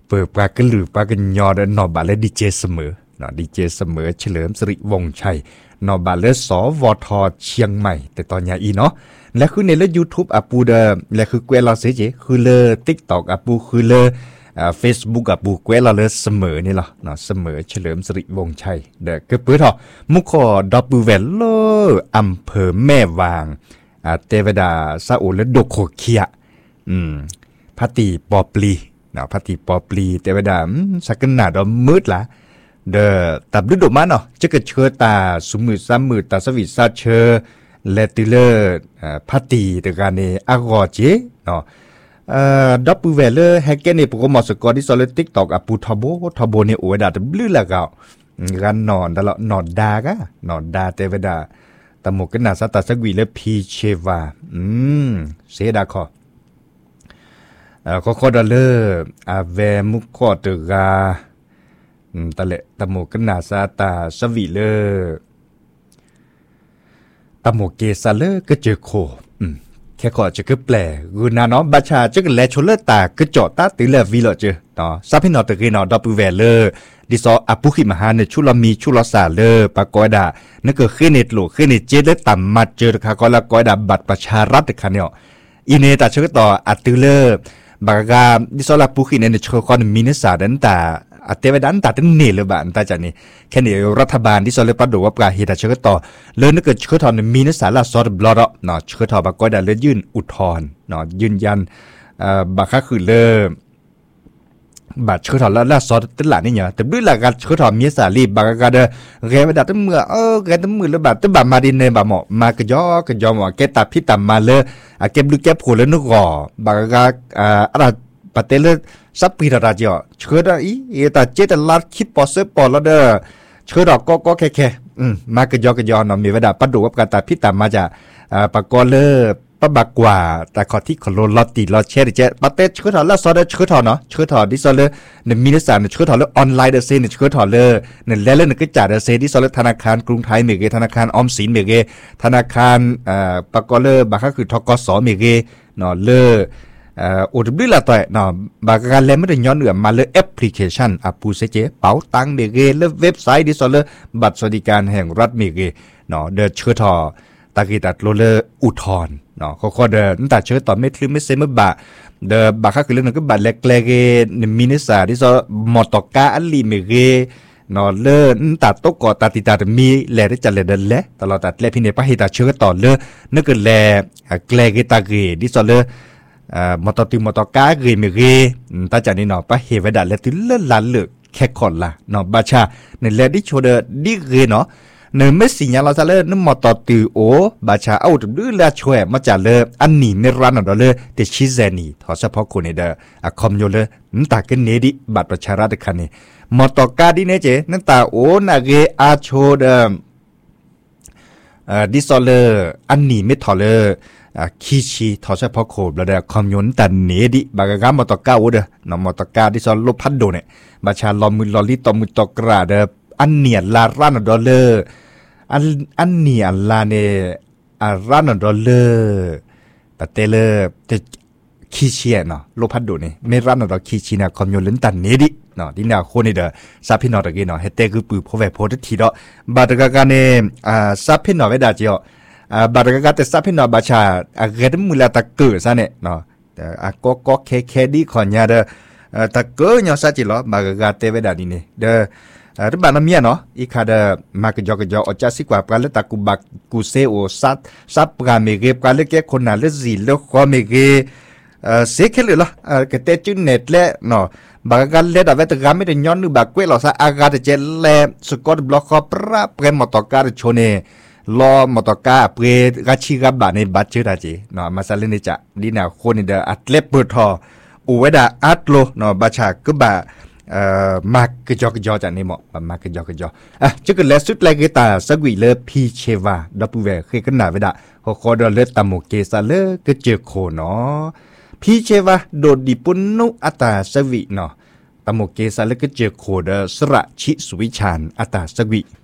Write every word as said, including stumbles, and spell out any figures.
เปิดปลากระหลือปลากระยอดนอบาเลดีเจเสมอเนาะดีเจเสมอเฉลิมสิริวงศ์ชัยนอบาเลสวทเชียงใหม่แต่ตอนยาอีเนาะและคือในเรื่อง YouTube อ่ะปูเดและคือเกวลาเสจคือเลอ TikTok อ่ะปูคือเลออ่า Facebook อ่ะปูเกวลาเลเสมอนี่ล่ะเนาะเสมอเฉลิมสิริวงศ์ชัยเด้อคือปื้อเถาะมุขอดับเบิลเวลโลอำเภอแม่วางอ่าเทวดาซาอุและดกโคเคียอืมพติปอปลีเนาะพติปอปลีเทวดาสักหนาดมืดละเด้อตับดุดมาเนาะจะเกิดเชื้อตาสุมือซ้ำมือตาสวิตซาเชอเลติเลอร์พติตะการเนอากอเจเนาะเอ่อดับเบิลเวลเลอร์แฮกเกอร์นี่โปรแกรมสกอร์ที่โซเล TikTok อ่ะปูทอโบทอโบเนี่ยโอ้ยดาตะบลือละกกันนอนตลอดนอนดากะนอนดาเทวดาตะหมกกันนาสตาสกวีและพีเชวาอืมเสดาคอเอ่อข้อๆดอลเลอร์อาเวมุคอตกาอืมตะเลตะหมกกันนาสตาสวีเลอร์ตะหมกเกซาเลอร์ก็เจอโคอืมแค่ขอจะก็แปลกูนาเนาะบัชชาจะก็แลชลเลอร์ตาก็เจาะตาติเลวีละเจอเนาะซาพินอตะกีเนาะดับเบิลเวลเลอร์ดิซออปุขิมหาเนี่ยชุลมีชุลสาเลอปากอยดานั่นก็ขึ้นเน็ตโหลขึ้นเน็ตเจเลต่ำมาเจอค่ะก็ละกอยดาบัตรประชารัฐค่ะเนี่ยอีเนตาเชื่อต่ออัติเลบากาดิซอลาปุขิเนี่ยเชื่อคนมินิสาดันตาอัตเวดันตาตั้งเนลบานตาจันนี่แค่เนี่ยรัฐบาลที่ซอลปะดูว่าปลาเหตุเชื่อต่อเลยนั่นก็เชื่อทอนมินิสาลาซอดบลอดเนาะเชื่อทอบากอยดาเลยยื่นอุทธรณ์เนาะยืนยันเอ่อบาค่าคือเลบาดเชื้อถอดแล้วแล้วซอสตลาดนี่เนี่ยแต่ด้วยหลักการเชื้อถอดมีสาลีบางการเดอแกไปดัดตั้งเมื่อเออแกตั้งมือแล้วแบบตั้งแบบมาดินเนบะหมอมากระยอกระยอหมอแกตัดพี่ตัดมาเลยอ่ะแกดูแกผูแล้วนึกก่อบางการอ่าอะไรปะเตลซับปีระดับเจาะเชื้อได้อีแต่เจตลาดคิดปอเซปอแล้วเด้อเชื้อดอกก็ก็แค่แค่อืมมากระยอกระยอเนาะมีเวลาปัดดูกับการตัดพี่ตัดมาจากอ่าปะกอเลอปะบักกว่าแต่ขอที่ขอโลลอตีลอเชดิเจปะเตเชื้อถอดแล้วซอดเชื้อถอดเนาะเชื้อถอดดิซอเลในมินิสานเชื้อถอดแล้วออนไลน์เดเซนเชื้อถอดเลยในแล้วแล้วก็จ่าเดเซดิซอเลธนาคารกรุงไทยเมเกธนาคารออมสินเมเกธนาคารเอ่อปะกอเลบางก็คือทกสเมเกเนาะเลเอ่ออุดบิละต่อยเนาะบางการแล้วไม่ได้ย้อนเหนือมาเลยแอปพลิเคชันอ่ะปูเซเจเป๋าตังเมเกและเว็บไซต์ดิซอเลบัตรสวัสดิการแห่งรัฐเมเกเนาะเดเชื้อถอดตากีตัดโรเลอร์อุทธรเนาะเขาๆเดินแต่เชื่อต่อไม่คลืมไม่เซมบะเดบะค่าคือเรื่องนึงก็บะเล็กเล็กในมินิสาที่ซอมอตอกาอัลลีเมเกเนาะเลื่อนตัดโต๊ะกอตัดติดตัดมีแหล่ได้จัดแหล่เดินแหล่ตลอดตัดแหล่พี่เนี่ยป้าเฮตัดเชื่อต่อเลื่อนนึกก็แหล่แกลเกตาเกที่ซอเลื่อนอ่ามอตติมอตอกาเกเมเกตาจันนี่เนาะป้าเฮไว้ดัดแหล่ถึงเลื่อนลันเลือกแค่คนละเนาะบาชาในแหล่ที่โชว์เดดิเกเนาะเนื้อไม่สิญญาเราจะเลิกนึกมอตอตือโอบาชาเอาดื้อแล้วช่วยมาจากเลิกอันนี้ไม่รันเราเลยแต่ชิเซนีทอเฉพาะคนนี้เด้ออะคอมโยเลยนั่นตากันเนดิบัตรประชารัฐคันนี้มอตอกาดิเนเจนั่นตาโอนาเกอาโชเดเอ่อดิซอเลอันนี้ไม่ทอเลอ่ะคีชีทอเฉพาะโคบแล้วเด้อคอมโยนแต่เนดิบางกามอตอกาโอเด้อนมอตอกาดิซอลพัดโดเนี่ยบาชาลอมือลอลิตอมือตอกราเด้ออันเนียลารันดอลเลอร์อันอันเนียลาเนอารันดอลเลอร์ปะเตเลอร์จะคีเชียเนาะโลพัดดูนี่ไม่รันดอคีชีนะคอมโยลินตันเนดิเนาะที่น่าโคนี่เด้อซาพินอตะกี้เนาะเฮเตคือปือโพเวโพดทีดอบาตกะกะเนอ่าซาพินอเวดาจิออ่าบาตกะกะเตซาพินอบาชาอะเกดมุลาตะเกอซะเนี่ยเนาะแต่อะก็ก็เคเคดีขอนยาเด้อตะเกอเนาะซะจิลอบากะกะเตเวดานี่นี่เด้อรบานามีเนาะอีคาเดมากจอกจออจัสสิกว่าปลาเลตากุบักกุเซโอซัดซับปราเมเกปลาเลเกคนน่ะเลซีเลคอเมเกเอ่อเสเคเลยล่ะเอ่อกะเตจุเน็ตแลเนาะบากกันเลดาเวตกาไม่ได้ย้อนนึบักเกวลอซาอากาเตเจเลสกอตบล็อกคอปราเปรมมอตอกาโชเนลอมอตอกาเปรกาชิกาบาเนบัตเจดาจิเนาะมาซาเลเนจะดีน่ะคนนี่เดอัตเลปเปอร์ทออูเวดาอัตโลเนาะบาชากะบาเอ่อมากกจอกจอจากนี้หมอมากกจอกจออ่ะจะก็แล้วสุดแลกตาสกวีเลพีเชวาดับเวเคยกันหนาเวดาขอขอดอเลตามโมเกซาเลก็เจอโคเนาะพีเชวาโดดดิปุนนุอัตาสวีเนาะตามโมเกซาเลก็เจอโคเดสระชิสุวิชานอัตาสวี